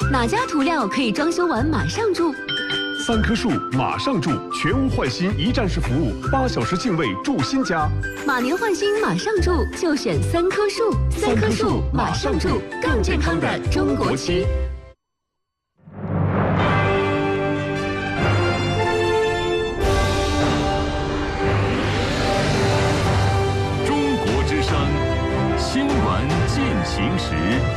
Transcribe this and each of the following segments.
哪家涂料可以装修完马上住 ？3棵树马上住，全屋换新一站式服务，8小时净位住新家。 马年换新马上住，就选3棵树。3棵树马上住，更健康的中国区。 中国之声，新闻进行时。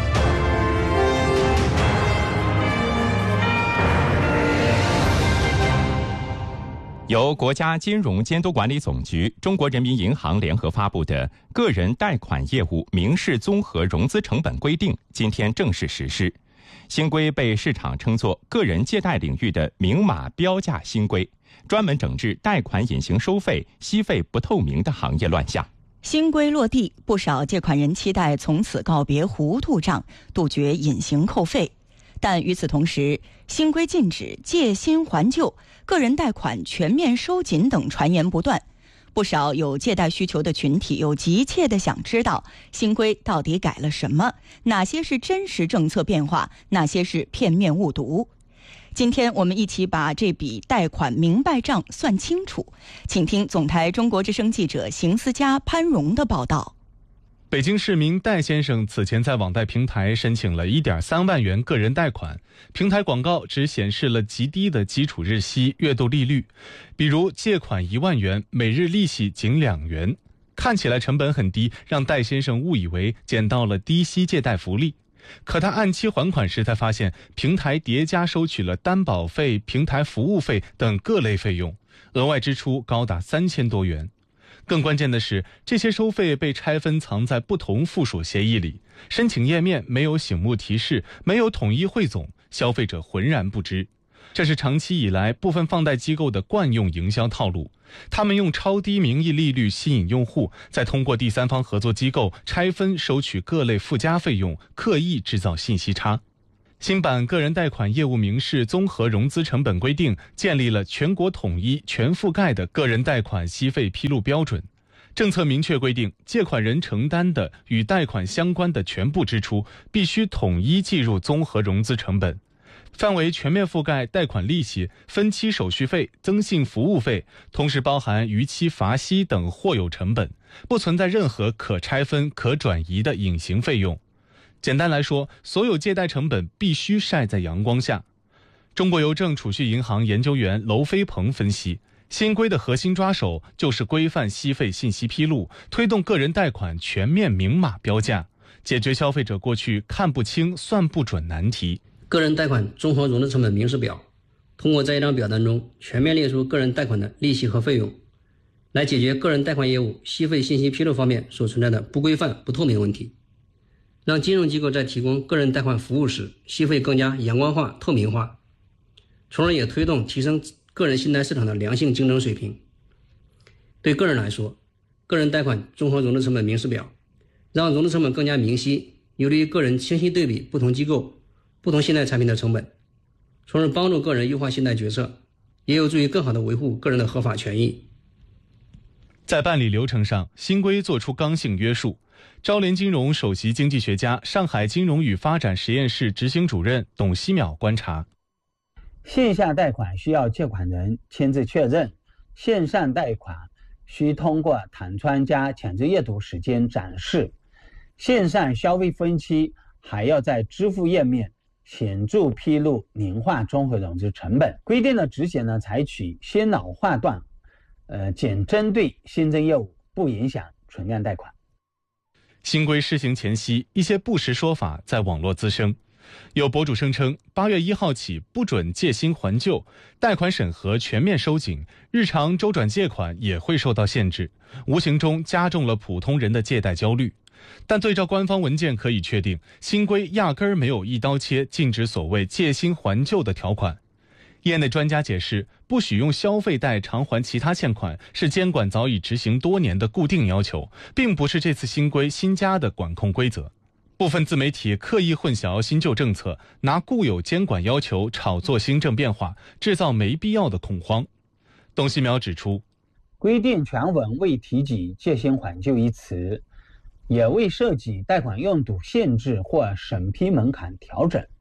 由国家金融监督管理总局、中国人民银行联合发布的《个人贷款业务明示综合融资成本规定》今天正式实施。新规被市场称作个人借贷领域的明码标价新规，专门整治贷款隐形收费、息费不透明的行业乱象。 新规落地，不少借款人期待从此告别糊涂账，杜绝隐形扣费。但与此同时，新规禁止借新还旧、个人贷款全面收紧等传言不断。不少有借贷需求的群体又急切地想知道新规到底改了什么，哪些是真实政策变化，哪些是片面误读。今天我们一起把这笔贷款明白账算清楚，请听总台中国之声记者邢思佳、潘荣的报道。 北京市民戴先生此前在网贷平台申请了1.3万元个人贷款，平台广告只显示了极低的基础日息、月度利率，比如借款1万元，每日利息仅2元，看起来成本很低，让戴先生误以为捡到了低息借贷福利。可他按期还款时才发现，平台叠加收取了担保费、平台服务费等各类费用，额外支出高达3000多元。更关键的是，这些收费被拆分藏在不同附属协议里，申请页面没有醒目提示，没有统一汇总，消费者浑然不知。这是长期以来部分放贷机构的惯用营销套路，他们用超低名义利率吸引用户，再通过第三方合作机构拆分收取各类附加费用，刻意制造信息差。新版个人贷款业务明示综合融资成本规定建立了全国统一、全覆盖的个人贷款息费披露标准。政策明确规定，借款人承担的与贷款相关的全部支出必须统一计入综合融资成本，范围全面覆盖贷款利息、分期手续费、增信服务费，同时包含逾期罚息等或有成本，不存在任何可拆分、可转移的隐形费用。简单来说，所有借贷成本必须晒在阳光下。中国邮政储蓄银行研究员娄飞鹏分析，新规的核心抓手就是规范息费信息披露，推动个人贷款全面明码标价，解决消费者过去看不清、算不准难题。 个人贷款综合融资成本明示表，通过在一张表单中全面列出个人贷款的利息和费用，来解决个人贷款业务息费信息披露方面所存在的不规范、不透明问题，让金融机构在提供个人贷款服务时，息费更加阳光化、透明化，从而也推动提升个人信贷市场的良性竞争水平。对个人来说，个人贷款综合融资成本明示表让融资成本更加明晰，有利于个人清晰对比不同机构、不同信贷产品的成本，从而帮助个人优化信贷决策，也有助于更好地维护个人的合法权益。 在办理流程上，新规作出刚性约束。招联金融首席经济学家、上海金融与发展实验室执行主任董希淼观察， 线下贷款需要借款人签字确认，线上贷款需通过弹窗加强制阅读时间展示，线上消费分期还要在支付页面显著披露年化综合融资成本。规定的执行呢，采取先老划断，仅针对新增业务，不影响存量贷款。 新规施行前夕，一些不实说法在网络滋生。有博主声称，8月1号起不准借新还旧，贷款审核全面收紧，日常周转借款也会受到限制，无形中加重了普通人的借贷焦虑。但对照官方文件可以确定，新规压根儿没有一刀切禁止所谓借新还旧的条款。业内专家解释，不许用消费贷偿还其他欠款是监管早已执行多年的固定要求，并不是这次新规新加的管控规则。部分自媒体刻意混淆新旧政策，拿固有监管要求炒作新政变化，制造没必要的恐慌。董希淼指出， 规定全文未提及借新还旧一词，也未涉及贷款用途限制或审批门槛调整，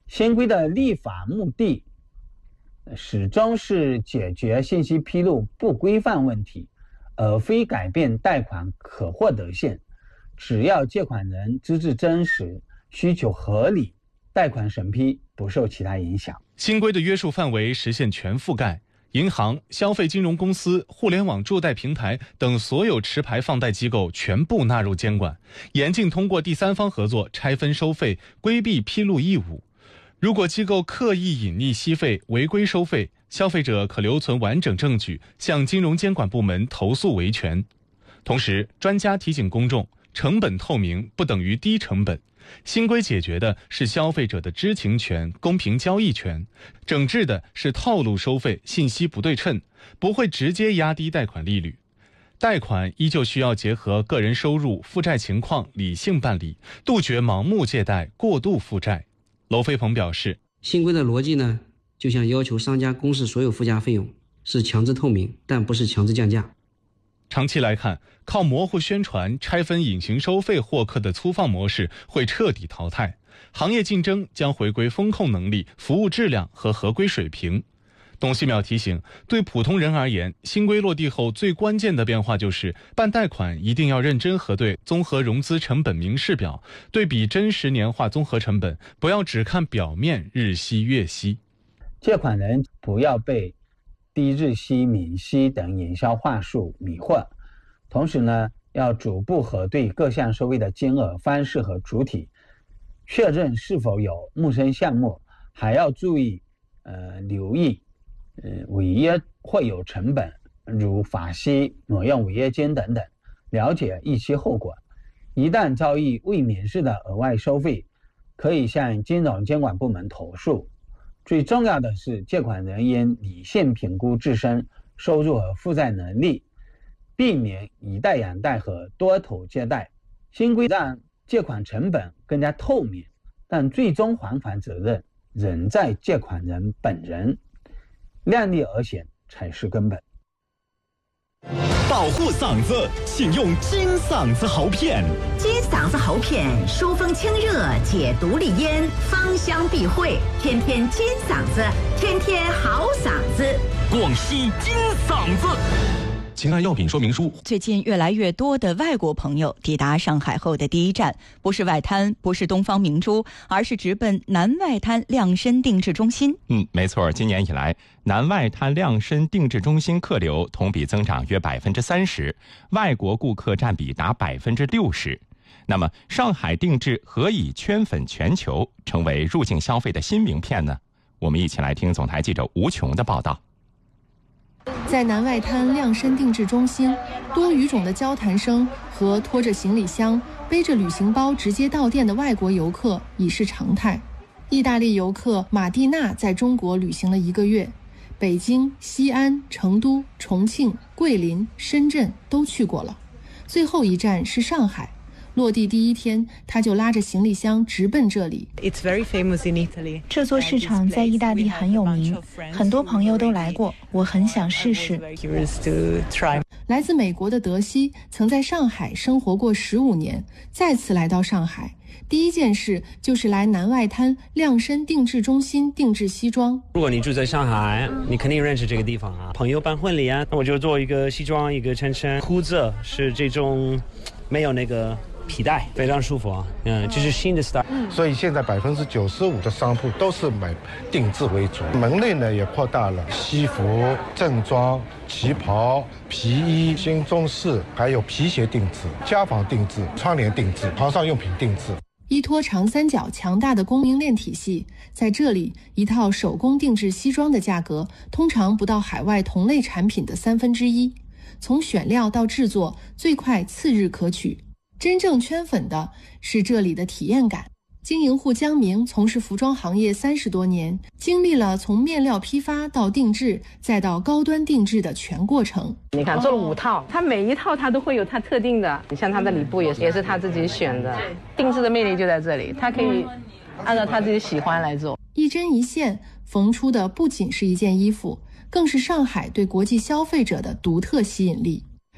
新规的立法目的始终是解决信息披露不规范问题，而非改变贷款可获得性。只要借款人资质真实，需求合理，贷款审批不受其他影响。 新规的约束范围实现全覆盖，银行、消费金融公司、互联网助贷平台等所有持牌放贷机构全部纳入监管，严禁通过第三方合作拆分收费，规避披露义务。如果机构刻意隐匿息费、违规收费，消费者可留存完整证据，向金融监管部门投诉维权。同时，专家提醒公众，成本透明不等于低成本。新规解决的是消费者的知情权、公平交易权，整治的是套路收费、信息不对称，不会直接压低贷款利率。贷款依旧需要结合个人收入、负债情况理性办理，杜绝盲目借贷、过度负债。娄飞鹏表示， 新规的逻辑呢，就像要求商家公示所有附加费用，是强制透明，但不是强制降价。 长期来看，靠模糊宣传、拆分隐形收费获客的粗放模式会彻底淘汰，行业竞争将回归风控能力、服务质量和合规水平。董希淼提醒，对普通人而言，新规落地后最关键的变化就是办贷款一定要认真核对综合融资成本明示表，对比真实年化综合成本，不要只看表面日息月息。 借款人不要被低日息、免息等营销话术迷惑，同时呢，要逐步核对各项收费的金额、方式和主体，确认是否有陌生项目，还要注意留意违约会有成本，如罚息、挪用违约金等等，了解预期后果。一旦遭遇未免示的额外收费，可以向金融监管部门投诉。最重要的是，借款人应理性评估自身收入和负债能力，避免以贷养贷和多头借贷。新规让借款成本更加透明，但最终还款责任仍在借款人本人，量力而行才是根本。 保护嗓子，请用金嗓子喉片。 金嗓子喉片疏风清热，解毒利咽，芳香避秽，天天金嗓子，天天好嗓子。 广西金嗓子。请看药品说明书。 最近越来越多的外国朋友抵达上海后的第一站，不是外滩，不是东方明珠，而是直奔南外滩量身定制中心。 没错，今年以来，南外滩量身定制中心客流同比增长约30%，外国顾客占比达60%。那么，上海定制何以圈粉全球，成为入境消费的新名片呢？我们一起来听总台记者吴琼的报道。 在南外滩量身定制中心，多语种的交谈声和拖着行李箱、背着旅行包直接到店的外国游客已是常态。意大利游客马蒂娜在中国旅行了1个月，北京、西安、成都、重庆、桂林、深圳都去过了，最后一站是上海。落地第一天，他就拉着行李箱直奔这里。 这座市场在意大利很有名，很多朋友都来过，我很想试试。 来自美国的德西曾在上海生活过15年，再次来到上海，第一件事就是来南外滩量身定制中心定制西装。 如果你住在上海，你肯定认识这个地方啊，朋友办婚礼啊，那我就做一个西装，一个衬衫，裤子是这种没有那个皮带，非常舒服啊，这是新的 style。 所以现在95%的商铺都是买定制为主，门类呢也扩大了，西服、正装、旗袍、皮衣、新中式，还有皮鞋定制、家纺定制、窗帘定制、床上用品定制。 依托长三角强大的供应链体系，在这里一套手工定制西装的价格通常不到海外同类产品的1/3，从选料到制作最快次日可取。真正圈粉的是这里的体验感。经营户江明从事服装行业30多年，经历了从面料批发到定制再到高端定制的全过程。 你看做了5套，它每一套它都会有它特定的，你像它的里布也是他自己选的，定制的魅力就在这里，它可以按照他自己喜欢来做。 一针一线缝出的不仅是一件衣服，更是上海对国际消费者的独特吸引力。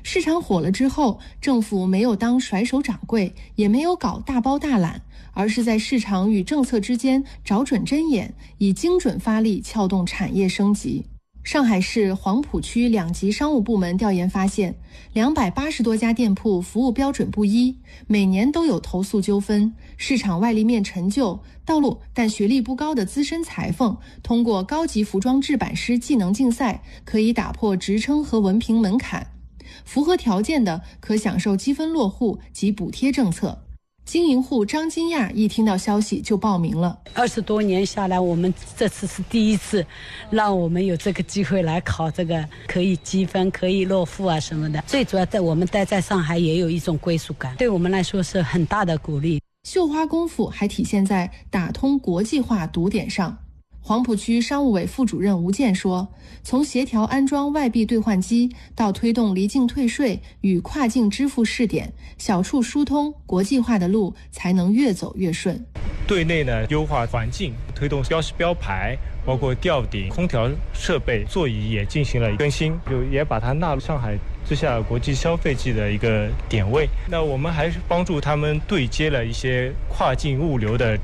市场火了之后，政府没有当甩手掌柜，也没有搞大包大揽，而是在市场与政策之间找准针眼，以精准发力撬动产业升级。上海市黄浦区2级商务部门调研发现，280多家店铺服务标准不一，每年都有投诉纠纷。市场外立面陈旧、道路但学历不高的资深裁缝，通过高级服装制版师技能竞赛，可以打破职称和文凭门槛。符合条件的可享受积分落户及补贴政策。经营户张金亚一听到消息就报名了。 20多年下来，我们这次是第一次让我们有这个机会来考这个，可以积分，可以落户啊什么的。最主要我们待在上海也有一种归属感，对我们来说是很大的鼓励。 绣花功夫还体现在打通国际化堵点上。黄浦区商务委副主任吴健说，从协调安装外币兑换机到推动离境退税与跨境支付试点，小处疏通，国际化的路才能越走越顺。 对内呢，优化环境，推动标识标牌，包括吊顶、空调设备、座椅也进行了更新，也把它纳入上海之下国际消费季的一个点位。那我们还是帮助他们对接了一些跨境物流的